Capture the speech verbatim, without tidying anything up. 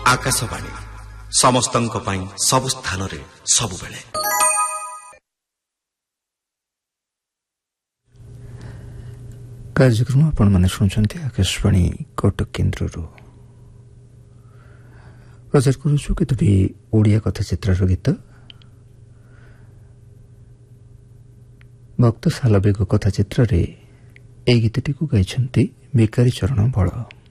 आकाशवाणी समस्तଙ୍କ ପାଇଁ ସବୁ ସ୍ଥାନରେ ସବୁବେଳେ। କାର୍ଯ୍ୟକ୍ରମ ଆପଣମାନେ ଶୁଣୁଛନ୍ତି ଆକାଶବାଣୀ କଟକ କେନ୍ଦ୍ରରୁ। ପ୍ରଚାର କରୁଛୁ କେତୋଟି ଓଡ଼ିଆ କଥାଚିତ୍ରର ଗୀତ। ଭକ୍ତ ସାଲବେଗ କଥାଚିତ୍ରରେ ଏହି ଗୀତଟିକୁ ଗାଇଛନ୍ତି ଭିକାରୀ ଚରଣ ବଳ।